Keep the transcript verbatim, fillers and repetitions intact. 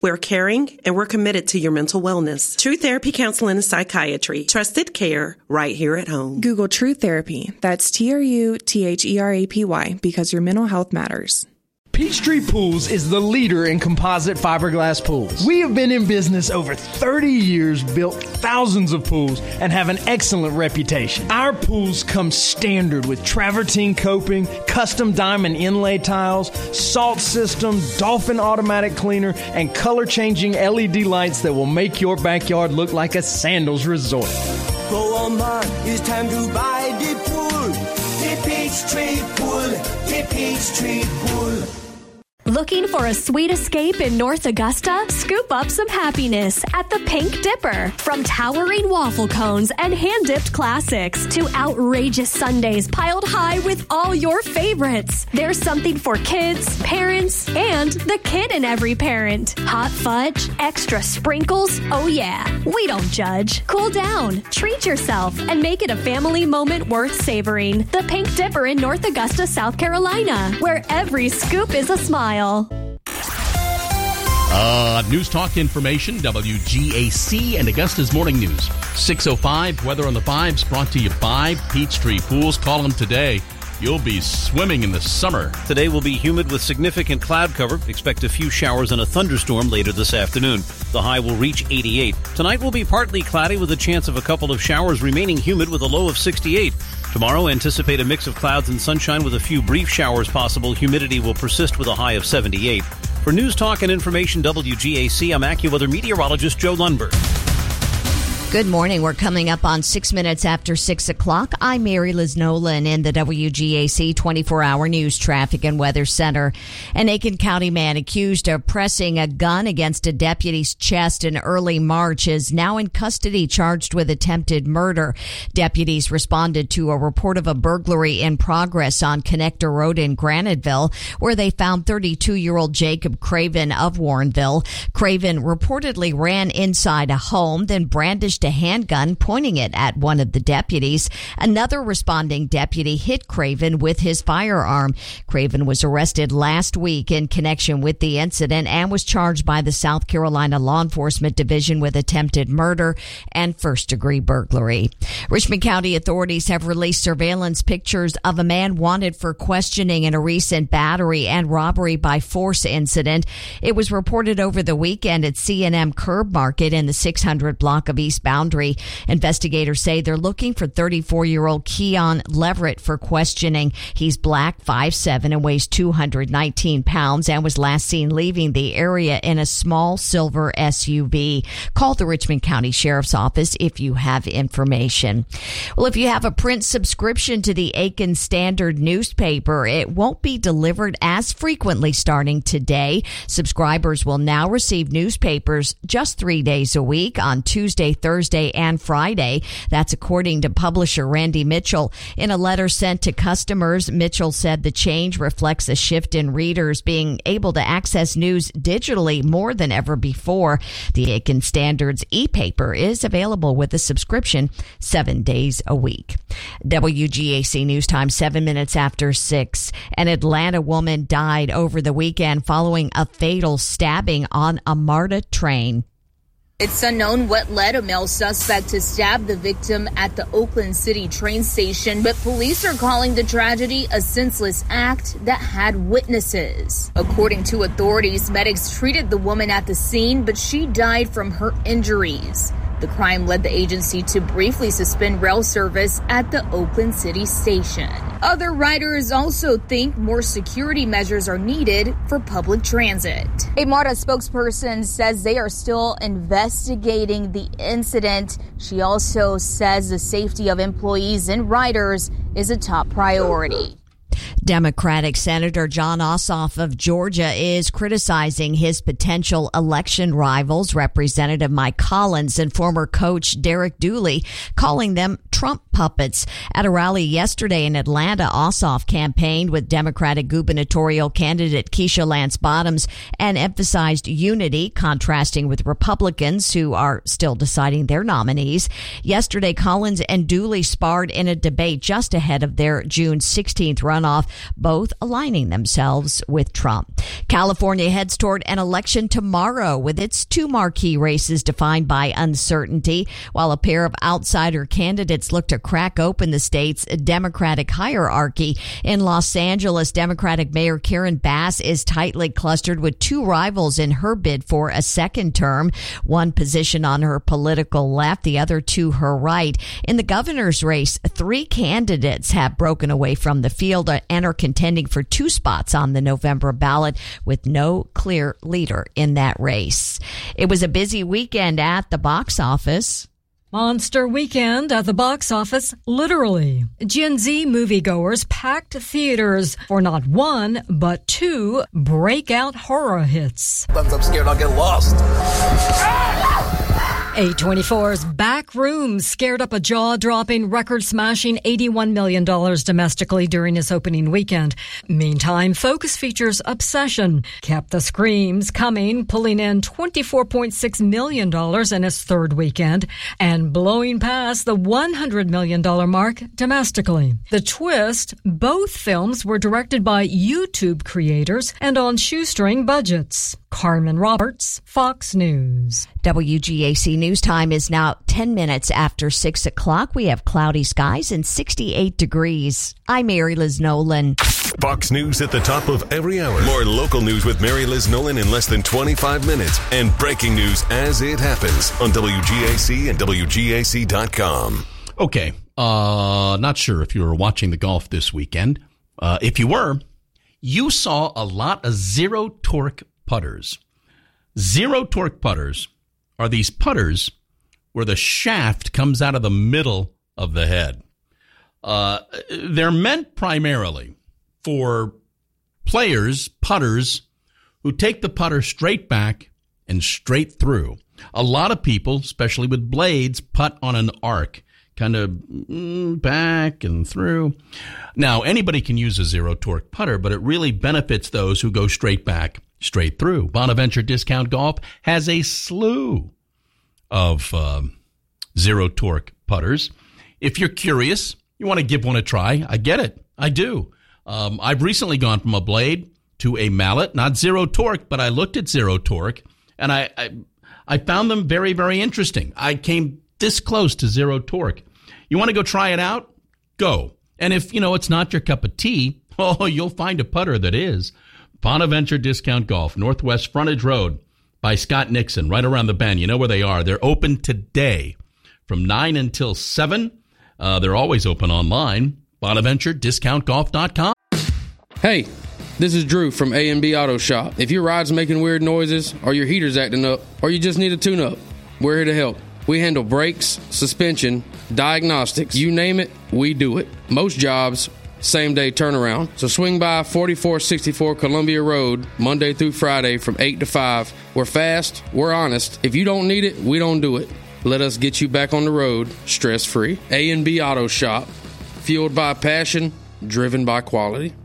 We're caring and we're committed to your mental wellness. True Therapy Counseling and Psychiatry. Trusted care right here at home. Google True Therapy. That's T R U T H E R A P Y because your mental health matters. Peachtree Pools is the leader in composite fiberglass pools. We have been in business over thirty years, built thousands of pools, and have an excellent reputation. Our pools come standard with travertine coping, custom diamond inlay tiles, salt system, Dolphin automatic cleaner, and color-changing L E D lights that will make your backyard look like a sandals resort. Go on, man, it's time to buy the pool. The Peachtree Pool, the Peachtree Pool. Looking for a sweet escape in North Augusta? Scoop up some happiness at the Pink Dipper. From towering waffle cones and hand-dipped classics to outrageous sundaes piled high with all your favorites. There's something for kids, parents, and the kid in every parent. Hot fudge, extra sprinkles, oh yeah, we don't judge. Cool down, treat yourself, and make it a family moment worth savoring. The Pink Dipper in North Augusta, South Carolina, where every scoop is a smile. Uh, News Talk information, W G A C and Augusta's Morning News. six oh five, weather on the fives, brought to you by Peachtree Pools. Call them today. You'll be swimming in the summer. Today will be humid with significant cloud cover. Expect a few showers and a thunderstorm later this afternoon. The high will reach eighty-eight. Tonight will be partly cloudy with a chance of a couple of showers, remaining humid with a low of sixty-eight. Tomorrow, anticipate a mix of clouds and sunshine with a few brief showers possible. Humidity will persist with a high of seventy-eight. For News Talk and Information W G A C, I'm AccuWeather meteorologist Joe Lundberg. Good morning. We're coming up on six minutes after six o'clock. I'm Mary Liz Nolan in the W G A C twenty-four hour News Traffic and Weather Center. An Aiken County man accused of pressing a gun against a deputy's chest in early March is now in custody, charged with attempted murder. Deputies responded to a report of a burglary in progress on Connector Road in Graniteville, where they found thirty-two-year-old Jacob Craven of Warrenville. Craven reportedly ran inside a home, then brandished a handgun, pointing it at one of the deputies. Another responding deputy hit Craven with his firearm. Craven was arrested last week in connection with the incident and was charged by the South Carolina Law Enforcement Division with attempted murder and first-degree burglary. Richmond County authorities have released surveillance pictures of a man wanted for questioning in a recent battery and robbery by force incident. It was reported over the weekend at C and M Curb Market in the six hundred block of East Boundary. Investigators say they're looking for thirty-four-year-old Keon Leverett for questioning. He's black, five seven, and weighs two hundred nineteen pounds and was last seen leaving the area in a small silver S U V. Call the Richmond County Sheriff's Office if you have information. Well, if you have a print subscription to the Aiken Standard newspaper, it won't be delivered as frequently starting today. Subscribers will now receive newspapers just three days a week on Tuesday, Thursday, and Friday. That's according to publisher Randy Mitchell. In a letter sent to customers, Mitchell said the change reflects a shift in readers being able to access news digitally more than ever before. The Aiken Standard's e-paper is available with a subscription seven days a week. W G A C News Time, seven minutes after six. An Atlanta woman died over the weekend following a fatal stabbing on a MARTA train. It's unknown what led a male suspect to stab the victim at the Oakland City train station, but police are calling the tragedy a senseless act that had witnesses. According to authorities, medics treated the woman at the scene, but she died from her injuries. The crime led the agency to briefly suspend rail service at the Oakland City station. Other riders also think more security measures are needed for public transit. A MARTA spokesperson says they are still investigating the incident. She also says the safety of employees and riders is a top priority. Democratic Senator Jon Ossoff of Georgia is criticizing his potential election rivals, Representative Mike Collins and former coach Derek Dooley, calling them Trump puppets. At a rally yesterday in Atlanta, Ossoff campaigned with Democratic gubernatorial candidate Keisha Lance Bottoms and emphasized unity, contrasting with Republicans who are still deciding their nominees. Yesterday, Collins and Dooley sparred in a debate just ahead of their June sixteenth runoff. both aligning themselves with Trump. California heads toward an election tomorrow with its two marquee races defined by uncertainty, while a pair of outsider candidates look to crack open the state's Democratic hierarchy. In Los Angeles, Democratic Mayor Karen Bass is tightly clustered with two rivals in her bid for a second term, one position on her political left, the other to her right. In the governor's race, three candidates have broken away from the field and are contending for two spots on the November ballot with no clear leader in that race. It was a busy weekend at the box office. Monster weekend at the box office, literally. Gen Z moviegoers packed theaters for not one, but two breakout horror hits. I'm scared I'll get lost. A twenty-four's Back Room scared up a jaw-dropping, record-smashing eighty-one million dollars domestically during its opening weekend. Meantime, Focus Features Obsession kept the screams coming, pulling in twenty-four point six million dollars in its third weekend and blowing past the one hundred million dollars mark domestically. The twist, both films were directed by YouTube creators and on shoestring budgets. Carmen Roberts, Fox News. W G A C News Time is now ten minutes after six o'clock. We have cloudy skies and sixty-eight degrees. I'm Mary Liz Nolan. Fox News at the top of every hour. More local news with Mary Liz Nolan in less than twenty-five minutes. And breaking news as it happens on W G A C and W G A C dot com. Okay. Uh, not sure if you were watching the golf this weekend. Uh, if you were, you saw a lot of zero torque putters. Zero torque putters are these putters where the shaft comes out of the middle of the head. Uh, they're meant primarily for players, putters, who take the putter straight back and straight through. A lot of people, especially with blades, putt on an arc, kind of mm, back and through. Now, anybody can use a zero torque putter, but it really benefits those who go straight back, straight through. Bonaventure Discount Golf has a slew of um, zero torque putters. If you're curious, you want to give one a try, I get it. I do. Um, I've recently gone from a blade to a mallet, not zero torque, but I looked at zero torque, and I, I, I found them very, very interesting. I came this close to zero torque. You want to go try it out? Go. And if, you know, it's not your cup of tea, oh, you'll find a putter that is. Bonaventure Discount Golf, Northwest Frontage Road by Scott Nixon, right around the bend. You know where they are. They're open today from nine until seven. Uh, they're always open online. Bonaventure Discount Golf dot com. Hey, this is Drew from A and B Auto Shop. If your ride's making weird noises, or your heater's acting up, or you just need a tune-up, we're here to help. We handle brakes, suspension, diagnostics, you name it, we do it. Most jobs, same-day turnaround. So swing by forty-four sixty-four Columbia Road, Monday through Friday from eight to five. We're fast, we're honest. If you don't need it, we don't do it. Let us get you back on the road, stress-free. A and B Auto Shop, fueled by passion, driven by quality.